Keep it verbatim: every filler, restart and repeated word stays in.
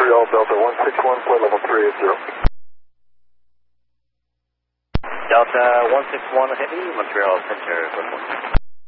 Montreal, Delta one six one, flight level three eight zero. Delta one six one Heavy, Montreal Center, good morning.